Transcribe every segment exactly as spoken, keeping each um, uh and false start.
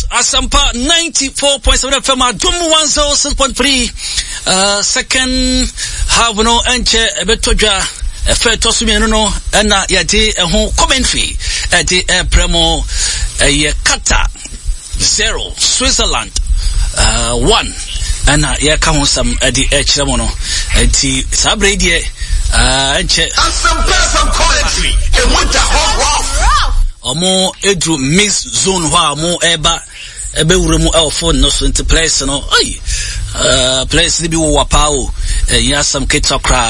Asampa ninety-four point seven F M, Dum one oh six point three. Uh, second half no enche ebetoja efe tosumi no no na yade ehon commentary e de premo e Qatar zero Switzerland uh one na ya ka ho sam e de e kire mo no enti sabre die uh enche Asampa some commentary e want a hot omo edru mix zone ho mo eba ebe wure mu elfo no so into place no oi uh place bi wo wapa o ya some kitokra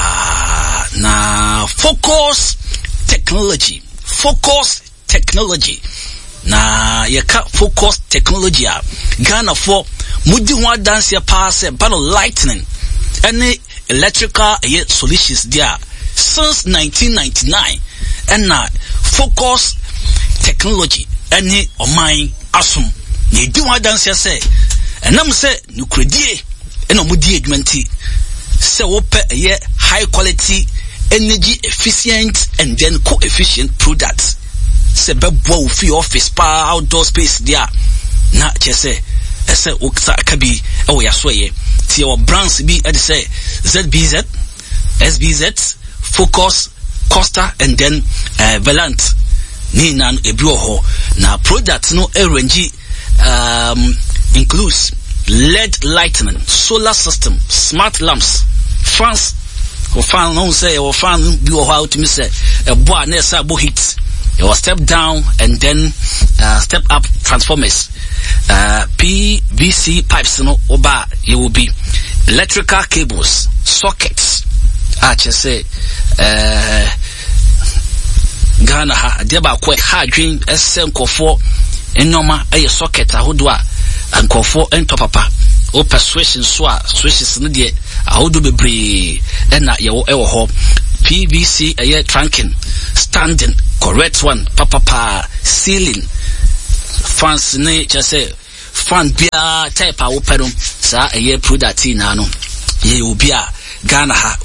na focus technology focus technology na yeka focus technology a Ghana for mudi ho dance ya pass bano lightning any electrical solutions there since nineteen ninety-nine and na focus technology any oman asum ye di ho dance ya say enam say nukredie eno mudi adwumenti say wo pe ye high quality energy efficient and then co-efficient products say bebo fi office pa outdoor space there na che say say oksa kabi e wo yaso ye ti your brands bi e say Z B Z S B Z Focus Costa and then uh, Valant ni nan ebi ho na products no e range um includes L E D lighting, solar system, smart lamps, fans. Or fan no say or fan be or how to miss a boy nessa bo hit. You step down and then uh, step up transformers. Uh, P V C pipes no oba you will be electrical cables, sockets. I just say uh Ghana ha deba kwa hard dream S M for enoma a socket ahodwa and for ento papa o persuasion so switches no de ahodo bebre na ye wo ho P V C aye trunking standing correct one papa pa ceiling fans ne just say fan bia type a wo pedum sa aye product na no ye obi a Ghana ha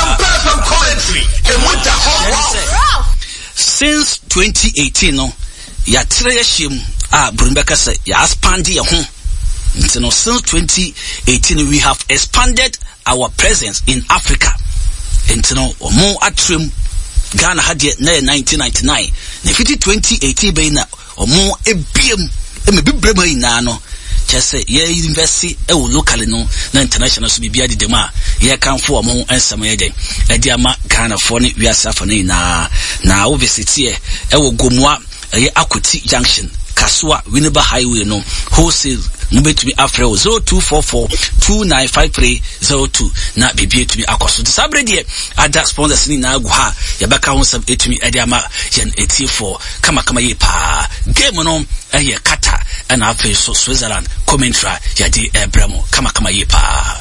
since twenty eighteen no ya tre yashim a Brumbeka say ya expand ye ho. So since twenty eighteen we have expanded our presence in Africa. And you know, more atrim Ghana had yet nineteen ninety-nine. Nefiti twenty eighteen be na or more a beam e me bibrema na no. Just say yeah university e wo locally no na international so bibia de dema ye kan for mo ensam ye den e dia ma Ghana for ne wiasa for ne na na obviously e wo gomwa e Akuti junction Kasua Winneba Highway no wholesale number to be after zero two four four two nine five three zero two na bibi to be akoso to sabre die ada sponsors ni na agu ha ya baka ho sab etumi ade ama yen eighty-four kama kama ye pa game no eh Qatar and afi so Switzerland commentary ya di ebramo kama kama ye pa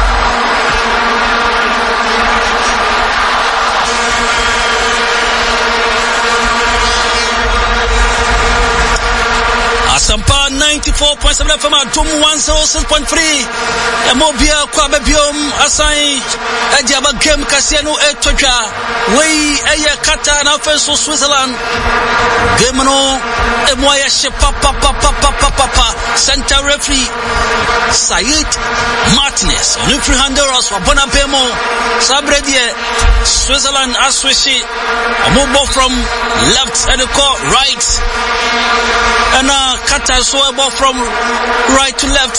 Asampa ninety-four point seven F M, Dum one oh six point three. Emobia kwa bebiom asai Ediaba game Kasiano etoja. Wey eye Qatar na feso Switzerland. Game no emoya she papa papa papa papa center referee Said Martinez. Onufri Honduras wa Bonapemo. Sabredie Switzerland aswishi. Amobo from left and the court right. And uh Qatar so about from right to left.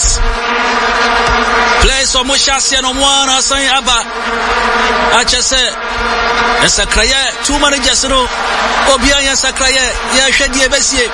Place of Moshasi and Omwana saying Abba. I just say, Sakraya, two managers, no, Obian Sakraya, Yashadi Bessie.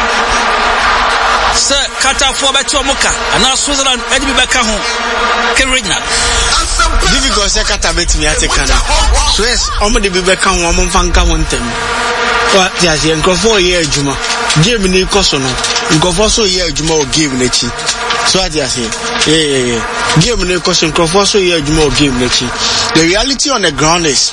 Sir, Qatar for Beto Moka, and now Switzerland, Eddie Bacahon, Kerigna. Difficult Qatar bet me at a canna. Swiss, Omadi Bacahon, Wamon Fanka one ten. But yes, and go for a year, Juma. Give me Kosono. Go for so year, Juma, give me Nechi. So I just say, yeah, yeah, yeah. Give me Koson, go for so year, Juma, give me Nechi. The reality on the ground is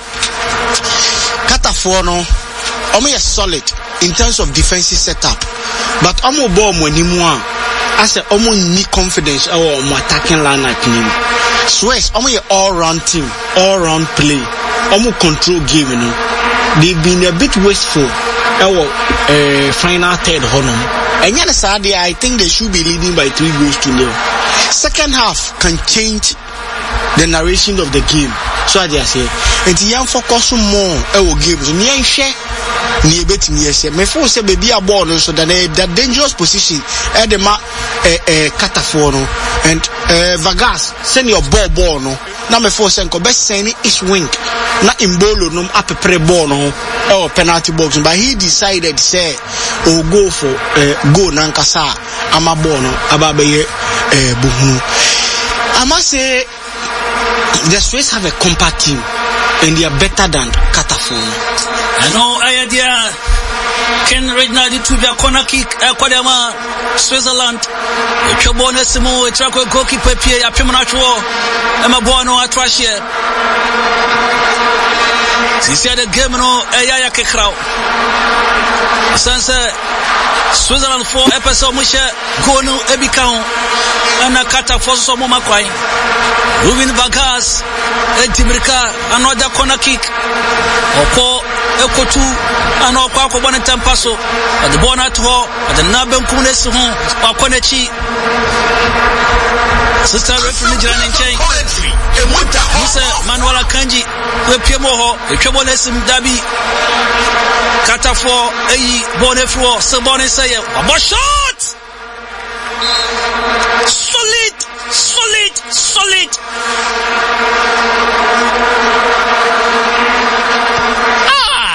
Qatar no, only a solid in terms of defensive setup. But I'm a bomb when you want. I said, I'm need confidence or my attacking line at him. Swiss, I'm an all round team, all round play. I'm a control game, you know. They've been a bit wasteful. Our uh, final third honor. And yet Saturday, I think they should be leading by three goals to nil. Second half can change the narration of the game. So I just say, and the young focus more our games. Near share, near bet near say. My phone say baby a ball so that that dangerous position at the ma a catafono and Vagas send your ball ball no. Now my phone say best sending is wing. Not in bolo no up a pre ball no or penalty box, but he decided say or go for go nankasa ama ball no ababe buhunu. I must say the Swiss have a compact team and they are better than Catafon. I know idea Ken Regnadi to be a corner kick Aquadama Switzerland. Chobone Simo, Traco goalkeeper Pierre Pimonachua, Emma Bono Atrashia. She said the game no Ayaya Kekrao. Sansa Switzerland four episode Musha Gono Ebicao and a Kata for some Makwai. Ruben Vagas, Timirka, another corner kick. Oko Eko two, and Oko one and Tampaso, at the Bonat Hall, at the Nabem Kunes home, or Konechi. Sister referee running chain. Mister Manuela Kanji, the Piemoho, the Chobonesim Dabi, Kata for a Bonefro, Sabone Sayer, a shot! Solid, solid, solid. Ah!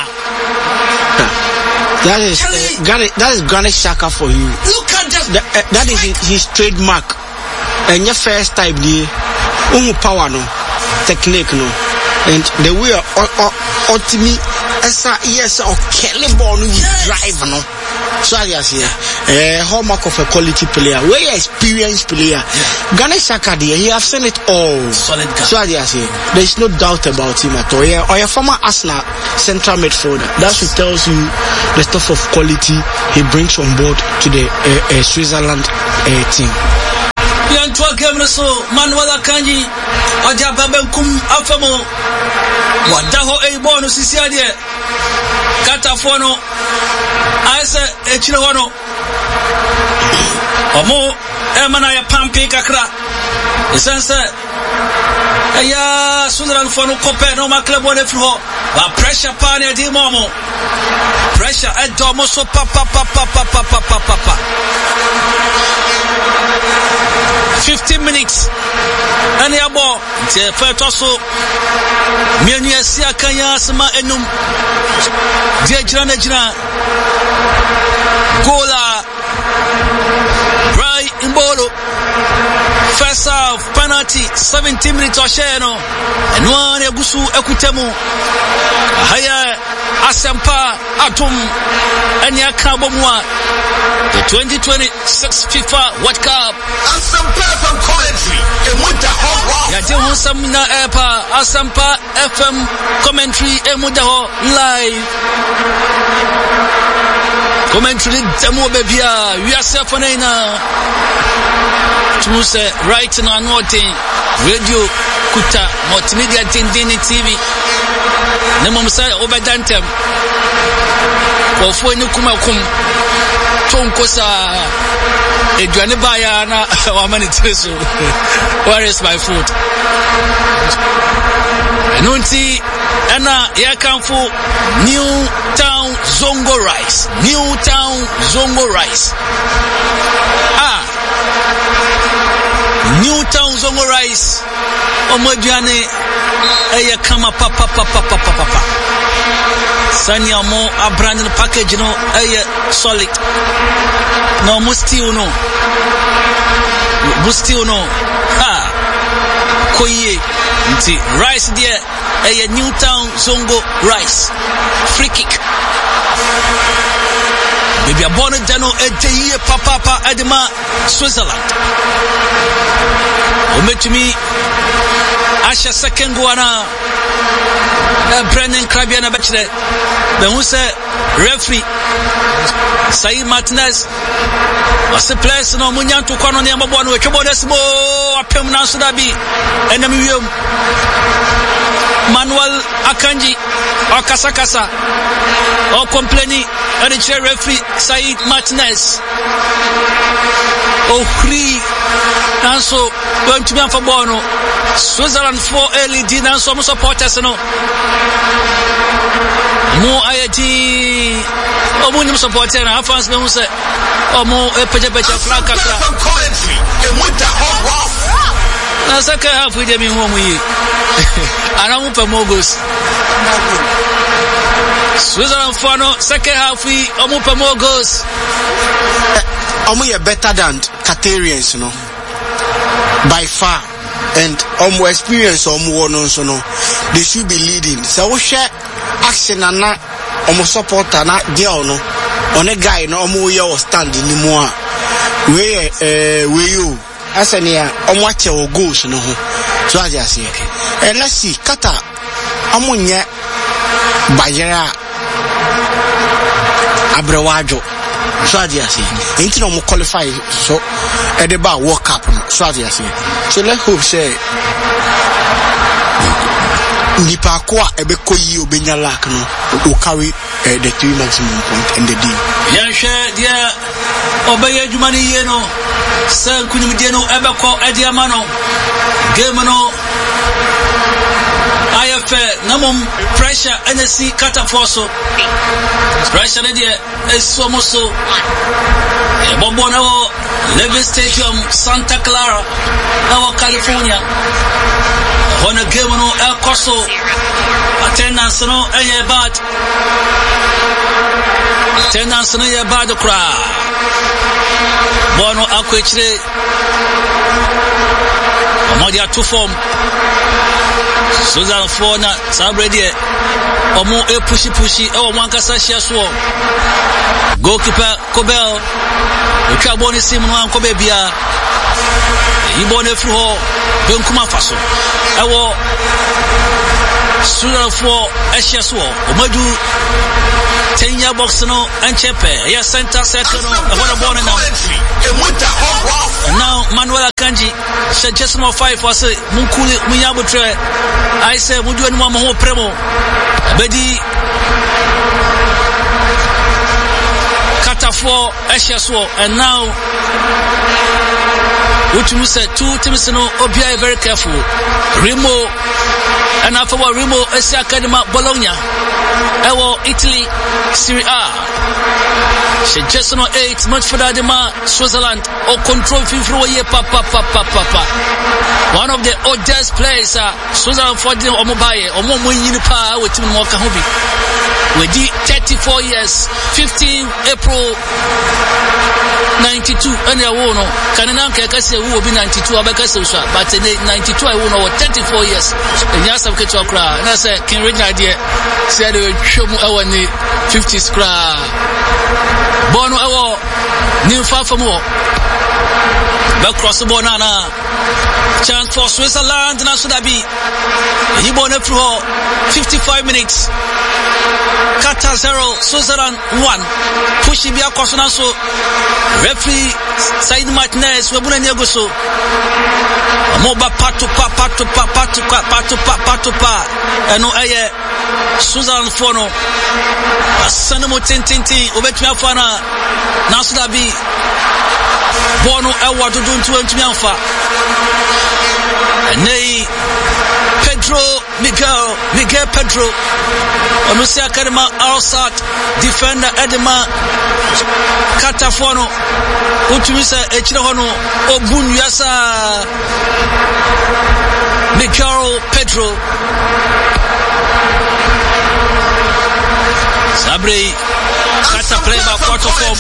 That is uh, Granit, that is Granit Xhaka for you. Look at that. That, uh, that is his, his trademark. And your first type the umu power no technique no and the way ultimate esa yes or kelly ball no drive no so I say eh hallmark of a quality player where experienced player Granit Xhaka he have seen it all solid guy. So I say there is no doubt about him at all. Yeah, or your former Arsenal central midfielder that should tells you the stuff of quality he brings on board to the uh, uh, Switzerland uh, team. Yantua Gamreso, Manuela Kanji, Ojababenkum Afamo, Wadaho a bonus Sicilia, Catafono, Isa Echirono, Omo, Emanaya Pampi Kakra, the sunset. Aya Sudan Fono Copeno Maclebone Flo, but pressure Pania di Momo, pressure at Domoso Papa Papa Papa Papa Papa. Fifteen minutes, and the ball. The first also, Miania Siakaya Sama Enum, Jajana Jana, Gola, Bry Imbolo. First half penalty, seventeen minutes or Shano, and one Egusu Ekutemu, Haya Asempa Atum, and Yakabomwa, the twenty twenty-six FIFA World Cup. Asempa F M commentary, and with the hot rock. Yajimu Samina Epa, Asempa F M commentary, and with the live. Commentary, Demo Bebia, we are Safanena. To say right now, nothing radio kuta multimedia tindini T V. Nemo msa obadantem. Kwa fo ni kuma kum. Tonkosa edwane baya na wa mani treso. Where is my food? Nunti ana yakamfu New Town Zongo Rice. New Town Zongo Rice. Ah. New Town Zongo Rice. Omoduane eye kama papa papa papa papa. Sani amo a brand new package no eye solid. No musti uno. Musti uno. Ha. Koye. Nti rice there eye New Town Zongo Rice. Free kick. Baby a born dano eye papa papa edema Switzerland. Ometumi Asha second guana Brennan Krabiana Bachelor the who say referee Said Martinez was the place no Munyan to Kono Yamabon with Chobodesmo wapem na so da bi enam wiem Manuel Akanji or kasa kasa or complaining and the chair referee Said Martinez oh free and so going to be for Bono Switzerland for L E D and some supporters no more I D or more supporters and fans me say or more a peja peja flag kakra na second half we dey me home yi ana mu pemogos Switzerland for no second half we omu pemogos omu ye better than Qatarians no by far and omu experience omu wono so no they should be leading so we share action na omu supporter na girl no on a guy no omu ye o stand ni mu a we eh we you asania omu ache o goals no ho so as you see and let's see Qatar amunye Bayera Abrewajo so as you see into no qualify so at the bar World Cup so as you see so let's hope say nipa kwa ebeko yi obenya lack no will carry uh, the three maximum point in the deal yeah share dia obeye jumani ye no say kunim die no ebeko ediama no game no I F namum pressure N S C Qatar force pressure na dia eso moso e bombo na wo Levy Stadium Santa Clara na wo California on a game no el coso attendance no e bad attendance no e bad kra bono akwechire omodi atu form Suzanne Fona sabredi omo e pushi pushi e o mankasa hia so goalkeeper Kobel otwa boni sim no anko be bia ibone fru ho benkuma faso e wo Suzanne for e hia so omadu Tenya box no enchepe ya center circle no e wona boni now now Manuel Akanji she just number five for say munkuli munyabutre I say mudu enu mo ho premo bedi Qatar for Eshaso and now which you say two teams no obia very careful Remo and after what Remo S Academy Bologna ewo Italy Serie A she just no eight much for that ma Switzerland or control FIFA ye papa papa papa one of the oldest players uh, Switzerland for them omobaye omo mo yin pa we team mo ka ho bi we di thirty-four years fifteen April ninety-two and ya wo no kan na nka ka se wo bi ninety-two abeka se so but ninety-two I wo no thirty-four years enya sam ke to kra na say kin regional there say they show mu e woni fifties kra bono e wo ni fa fa mo back cross ball na na chance for Switzerland na so da bi yi bono through fifty-five minutes Qatar zero Switzerland one push bi akwaso na so referee Said Martinez we buna nego so mo ba patu pa patu pa patu pa patu pa patu pa eno eye Switzerland for no asana mo tintintin obetumi afana na so da bi bono ewa do do ntumi amfa nei Pedro Miguel Miguel Pedro Onusi Academy Al-Sadd defender Edema Katafono utumisa echire hono obunu yasa Miguel Pedro Sabre Kata play by quarter form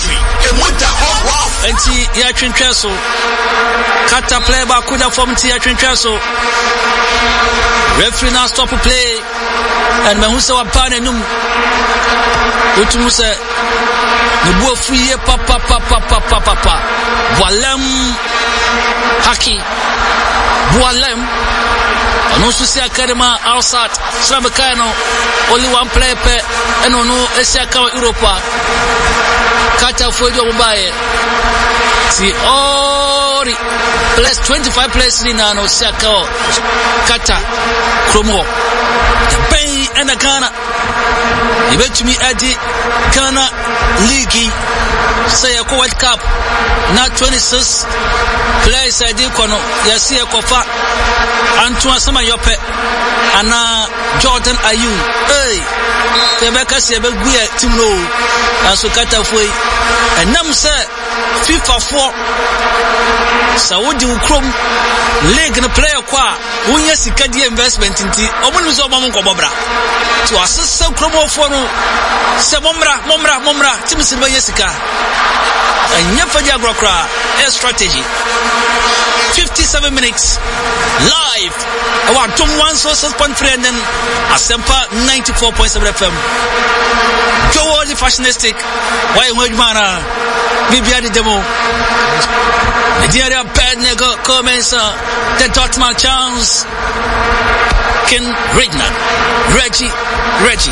enti ya twentweso Kata play by quarter form enti ya twentweso referee now stop play and me husa wapane num utumusa ne bo fuye papa papa papa papa boalem haki boalem ono susi akarema Al-Sadd Sramekano only one player pe eno no esiaka Europa Kata fojo mbaye si oh Ori plus twenty-five plus ni na no saka kata kromo the bay and the Ghana eventually adi Ghana League say a World Cup na twenty-six players adi kono yasi ekofa Antoine Sama Yope ana Jordan Ayew hey Tebeka sebe guya team no aso kata foi enam se FIFA four Saudi ukrom league no player kwa wunya sika di investment nti omunu so omam nkobobra to asese kromo fo no se momra momra momra team se ba yesika anya faji agrokra a strategy fifty-seven minutes live our tom one sources point three and then Asempa ninety-four point seven F M Joe the fashionistic why we mana bibia the demo Nigeria bad nigga comments the Dortmund chance Ken Regnan Reggie Reggie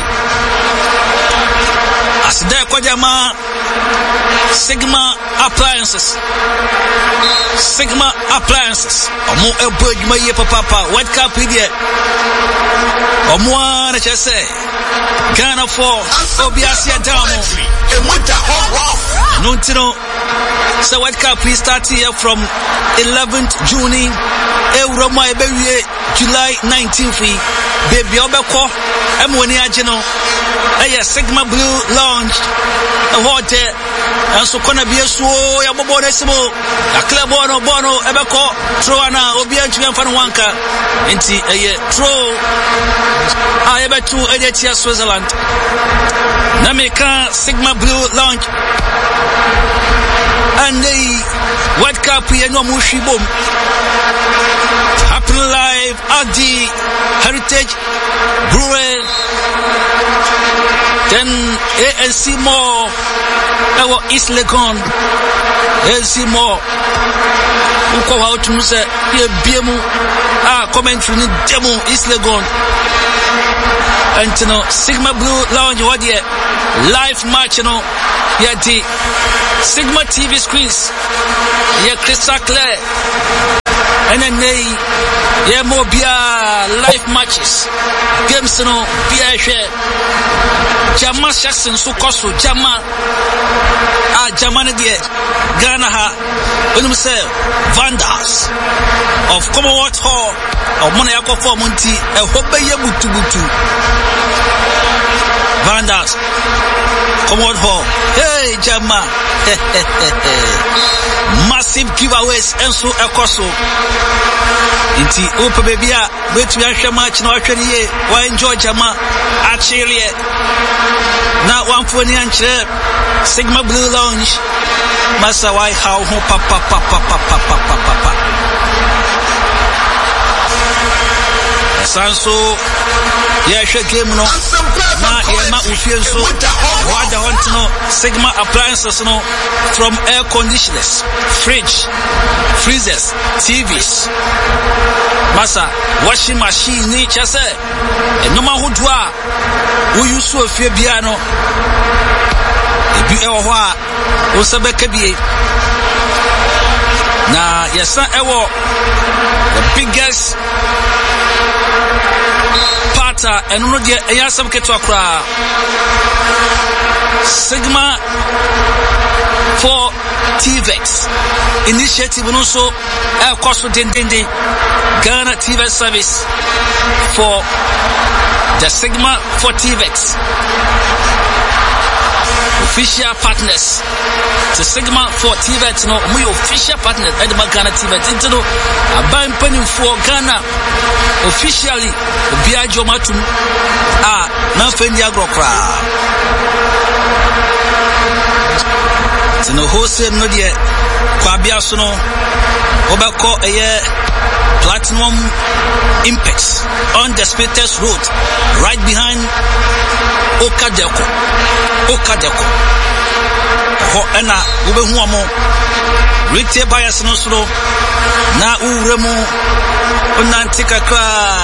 Asida kwa jamaa Sigma Appliances Sigma Appliances Omo ebo adwuma ye papa World Cup here Omo ana chese Ghana for Obiasi Adamo Nuntino So World Cup we start here from eleventh June Euroma ebewie July nineteenth baby obeko emwoni ageno Eye Sigma Blue launched a hotel and so kona biesuo ya bobo nesimo ya club bono bono ebeko throw ana obi antwe mfa no wanka enti eye throw a ebetu edetia Switzerland na meka Sigma Blue launch and the World Cup ye no mushi bom happen live at the Heritage Brewery then A N C more our East Legon A N C more uko wa otumuse ye biemu ah commentary ni demo East Legon and you know Sigma Blue Lounge what here live match you know yeah the Sigma T V screens yeah crystal clear and then they yeah more bia live matches games you know bia share Jama Jackson so koso Jama ah Jama ne de Ghana ha onum say Vandals of Commonwealth Hall of Mona Yakofo Monti e hobeye butu butu Vandals Commonwealth Hall hey Jama massive giveaways enso ekoso inti opa baby a wetu ahwe match na ahwe ye wa enjoy Jama actually na one phone anche Sigma Blue Lounge masa why how ho pa pa pa pa pa pa pa pa pa sanso ya hwe game no na ye ma ufie so wada want no Sigma Appliances no from air conditioners fridge freezers T Vs masa washing machine ni chase enoma hodo a wo use ofie bia no ebi ewo ho a wo sebeka bie na yesa ewo the biggest pata enu no de eyasam keto akra Sigma for T V X initiative no so e koso dendende Ghana T V service for the Sigma for T V X official partners the Sigma for T V X no we official partners at the Ghana T V X into no aban pani for Ghana officially biajo matum ah na fendi agrokra no wholesale no de kwa bia so no obako eye Platinum Impex on the Spiritus Road right behind Okadeko Okadeko ho ena ubehu amo retail buyers no so na uremu onantika kra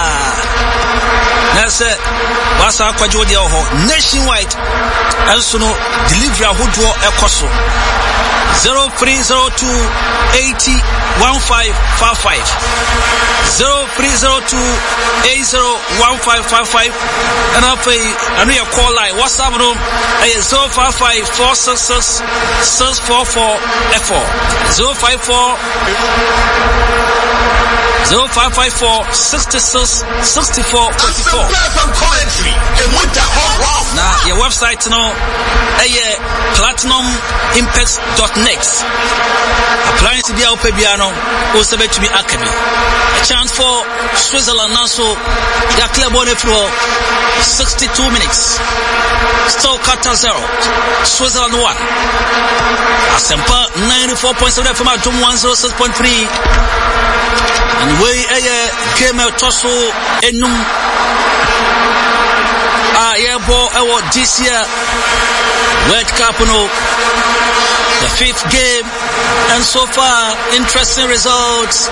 na se wasa akwajo de ho nationwide also no delivery ahodo ekoso zero three zero two eighty one five five five zero three zero two eight zero one five five five and I pay I know your call line WhatsApp room zero five five four six six six four four four zero five four zero five five four sixty six sixty four forty four. Now your website no eh platinum impact dot net. Applying to be out Pebiano also to be Academy. A chance for Switzerland now so your club on the floor sixty-two minutes. Still Qatar zero. Switzerland one. Asempa ninety-four point seven from Jum one oh six point three. And we a game of Tosso enum ah yeah ball our this year World Cup no the fifth game and so far interesting results.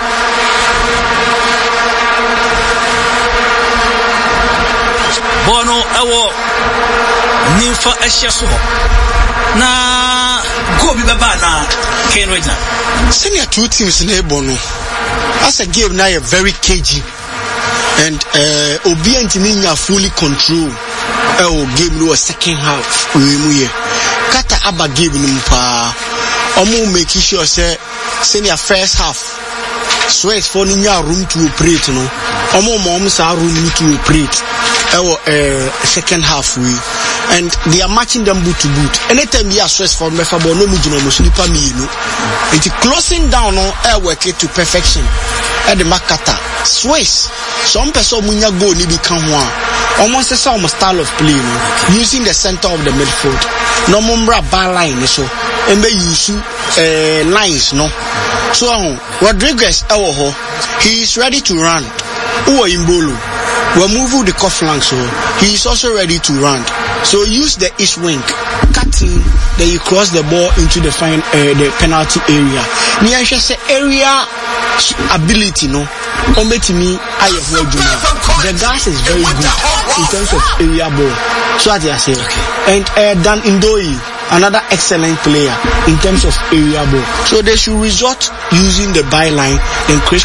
Bono our Ninfa Eshaso na go be baba na Ken Regina. Senior two teams in Bono. As a game now, you're very cagey, and uh, Obianti Ninya fully control. Uh, game no second half. We Kata Abba game numpa. Omo make sure say senior first half. Sweat for Ninya room to operate no. Omo mom sa room to operate. Uh, second half we. And they are matching them boot to boot. Anytime you are stressed for me, for no mujino muslipa me, no. It's closing down on air work to perfection. At the Makata, Swiss. Some person munya go ni become one. Almost the same style of play, no? Using the center of the midfield. No mumbra bar line, so and they use uh, lines, no. So Rodriguez, oh, he is ready to run. Uwa Imbolo. We're moving the cuff flank, so he is also ready to run. So use the east wing, cutting, then you cross the ball into the fine, uh, the penalty area. Near say area ability, no. Ometi me, I have heard you. The gas is very good in terms of area ball. So as I say, okay. And uh, Dan Indoi, another excellent player in terms of area ball. So they should resort using the byline and create